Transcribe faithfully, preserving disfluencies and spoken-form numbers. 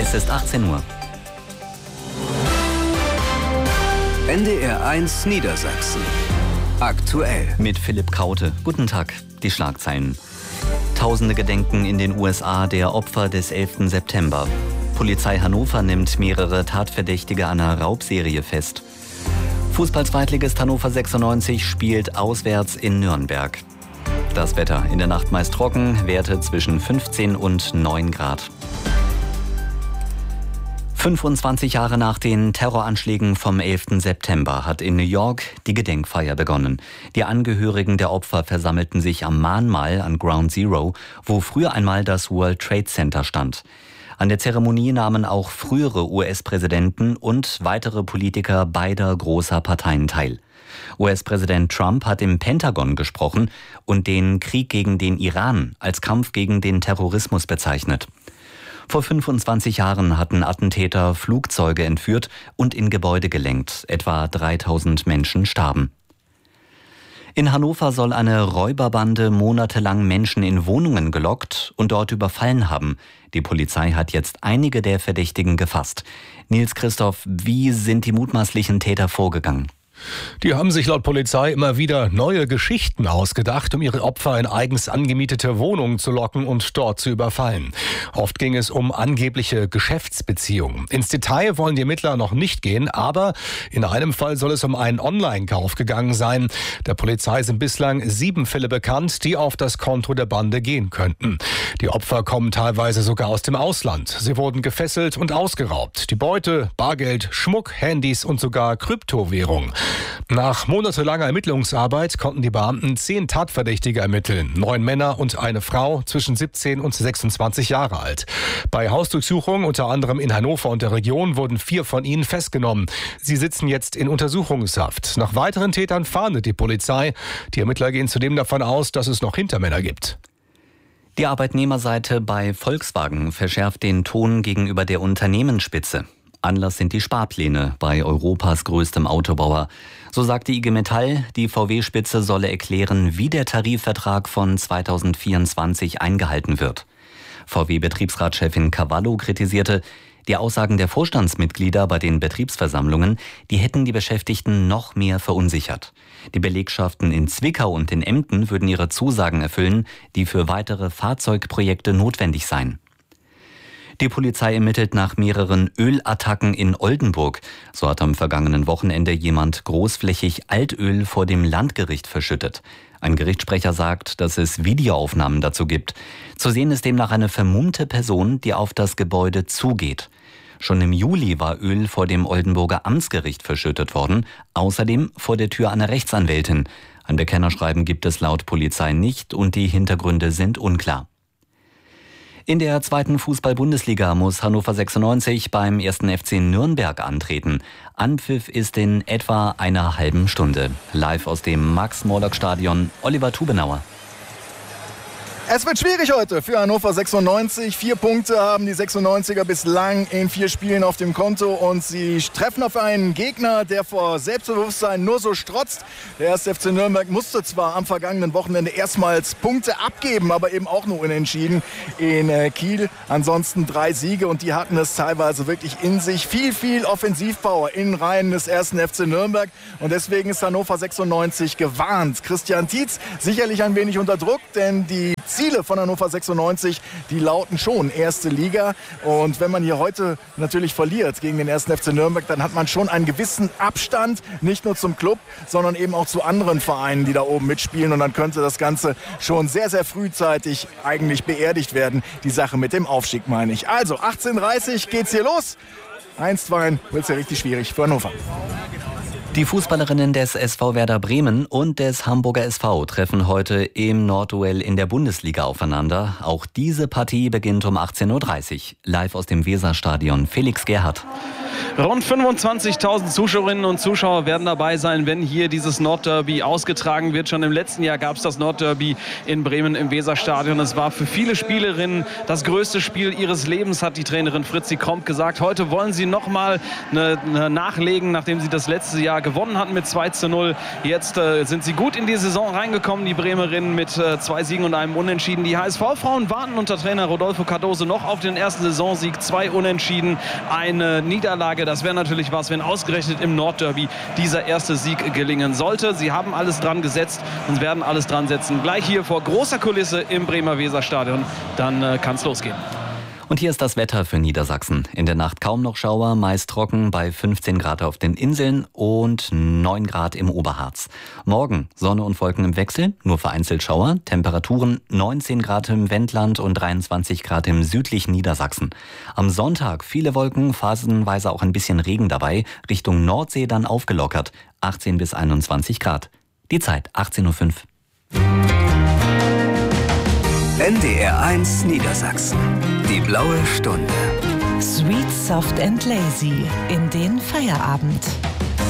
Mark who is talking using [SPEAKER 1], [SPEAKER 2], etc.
[SPEAKER 1] Es ist achtzehn Uhr.
[SPEAKER 2] N D R eins Niedersachsen. Aktuell.
[SPEAKER 1] Mit Philipp Kraute. Guten Tag. Die Schlagzeilen. Tausende gedenken in den U S A der Opfer des elften September. Polizei Hannover nimmt mehrere Tatverdächtige einer Raubserie fest. Fußball-Zweitligist Hannover sechsundneunzig spielt auswärts in Nürnberg. Das Wetter in der Nacht meist trocken, Werte zwischen fünfzehn und neun Grad. fünfundzwanzig Jahre nach den Terroranschlägen vom elften September hat in New York die Gedenkfeier begonnen. Die Angehörigen der Opfer versammelten sich am Mahnmal an Ground Zero, wo früher einmal das World Trade Center stand. An der Zeremonie nahmen auch frühere U S-Präsidenten und weitere Politiker beider großer Parteien teil. U S-Präsident Trump hat im Pentagon gesprochen und den Krieg gegen den Iran als Kampf gegen den Terrorismus bezeichnet. Vor fünfundzwanzig Jahren hatten Attentäter Flugzeuge entführt und in Gebäude gelenkt. Etwa dreitausend Menschen starben. In Hannover soll eine Räuberbande monatelang Menschen in Wohnungen gelockt und dort überfallen haben. Die Polizei hat jetzt einige der Verdächtigen gefasst. Nils Christoph, wie sind die mutmaßlichen Täter vorgegangen?
[SPEAKER 3] Die haben sich laut Polizei immer wieder neue Geschichten ausgedacht, um ihre Opfer in eigens angemietete Wohnungen zu locken und dort zu überfallen. Oft ging es um angebliche Geschäftsbeziehungen. Ins Detail wollen die Ermittler noch nicht gehen, aber in einem Fall soll es um einen Online-Kauf gegangen sein. Der Polizei sind bislang sieben Fälle bekannt, die auf das Konto der Bande gehen könnten. Die Opfer kommen teilweise sogar aus dem Ausland. Sie wurden gefesselt und ausgeraubt. Die Beute, Bargeld, Schmuck, Handys und sogar Kryptowährung. Nach monatelanger Ermittlungsarbeit konnten die Beamten zehn Tatverdächtige ermitteln. Neun Männer und eine Frau zwischen siebzehn und sechsundzwanzig Jahre alt. Bei Hausdurchsuchungen unter anderem in Hannover und der Region wurden vier von ihnen festgenommen. Sie sitzen jetzt in Untersuchungshaft. Nach weiteren Tätern fahndet die Polizei. Die Ermittler gehen zudem davon aus, dass es noch Hintermänner gibt.
[SPEAKER 1] Die Arbeitnehmerseite bei Volkswagen verschärft den Ton gegenüber der Unternehmensspitze. Anlass sind die Sparpläne bei Europas größtem Autobauer. So sagte I G Metall, die V W-Spitze solle erklären, wie der Tarifvertrag von zweitausendvierundzwanzig eingehalten wird. V W-Betriebsratschefin Cavallo kritisierte, die Aussagen der Vorstandsmitglieder bei den Betriebsversammlungen, die hätten die Beschäftigten noch mehr verunsichert. Die Belegschaften in Zwickau und in Emden würden ihre Zusagen erfüllen, die für weitere Fahrzeugprojekte notwendig seien. Die Polizei ermittelt nach mehreren Ölattacken in Oldenburg. So hat am vergangenen Wochenende jemand großflächig Altöl vor dem Landgericht verschüttet. Ein Gerichtssprecher sagt, dass es Videoaufnahmen dazu gibt. Zu sehen ist demnach eine vermummte Person, die auf das Gebäude zugeht. Schon im Juli war Öl vor dem Oldenburger Amtsgericht verschüttet worden, außerdem vor der Tür einer Rechtsanwältin. Ein Bekennerschreiben gibt es laut Polizei nicht und die Hintergründe sind unklar. In der zweiten Fußball-Bundesliga muss Hannover sechsundneunzig beim ersten F C Nürnberg antreten. Anpfiff ist in etwa einer halben Stunde. Live aus dem Max-Morlock-Stadion, Oliver Tubenauer.
[SPEAKER 4] Es wird schwierig heute für Hannover sechsundneunzig. Vier Punkte haben die sechsundneunziger bislang in vier Spielen auf dem Konto und sie treffen auf einen Gegner, der vor Selbstbewusstsein nur so strotzt. Der erste F C Nürnberg musste zwar am vergangenen Wochenende erstmals Punkte abgeben, aber eben auch nur unentschieden in Kiel. Ansonsten drei Siege und die hatten es teilweise wirklich in sich. Viel, viel Offensivpower in Reihen des ersten F C Nürnberg und deswegen ist Hannover sechsundneunzig gewarnt. Christian Tietz sicherlich ein wenig unter Druck, denn die Ziele von Hannover sechsundneunzig, die lauten schon erste Liga. Und wenn man hier heute natürlich verliert gegen den ersten F C Nürnberg, dann hat man schon einen gewissen Abstand, nicht nur zum Club, sondern eben auch zu anderen Vereinen, die da oben mitspielen. Und dann könnte das Ganze schon sehr, sehr frühzeitig eigentlich beerdigt werden. Die Sache mit dem Aufstieg, meine ich. Also, achtzehn Uhr dreißig geht's hier los. Einstweilen wird es ja richtig schwierig für Hannover.
[SPEAKER 1] Die Fußballerinnen des S V Werder Bremen und des Hamburger S V treffen heute im Nordduell in der Bundesliga aufeinander. Auch diese Partie beginnt um achtzehn Uhr dreißig. Live aus dem Weserstadion, Felix Gerhardt.
[SPEAKER 5] Rund fünfundzwanzigtausend Zuschauerinnen und Zuschauer werden dabei sein, wenn hier dieses Nordderby ausgetragen wird. Schon im letzten Jahr gab es das Nordderby in Bremen im Weserstadion. Es war für viele Spielerinnen das größte Spiel ihres Lebens, hat die Trainerin Fritzi Kromp gesagt. Heute wollen sie noch mal eine, eine nachlegen, nachdem sie das letzte Jahr gewonnen hatten mit zwei zu null. Jetzt äh, sind sie gut in die Saison reingekommen, die Bremerinnen, mit äh, zwei Siegen und einem Unentschieden. Die H S V-Frauen warten unter Trainer Rodolfo Cardoso noch auf den ersten Saisonsieg. Zwei Unentschieden, eine Niederlage. Das wäre natürlich was, wenn ausgerechnet im Nordderby dieser erste Sieg gelingen sollte. Sie haben alles dran gesetzt und werden alles dran setzen. Gleich hier vor großer Kulisse im Bremer Weserstadion. Dann äh, kann es losgehen.
[SPEAKER 1] Und hier ist das Wetter für Niedersachsen. In der Nacht kaum noch Schauer, meist trocken bei fünfzehn Grad auf den Inseln und neun Grad im Oberharz. Morgen Sonne und Wolken im Wechsel, nur vereinzelt Schauer. Temperaturen neunzehn Grad im Wendland und dreiundzwanzig Grad im südlichen Niedersachsen. Am Sonntag viele Wolken, phasenweise auch ein bisschen Regen dabei. Richtung Nordsee dann aufgelockert, achtzehn bis einundzwanzig Grad. Die Zeit achtzehn Uhr fünf.
[SPEAKER 2] N D R eins Niedersachsen. Die blaue Stunde.
[SPEAKER 6] Sweet, soft and lazy in den Feierabend.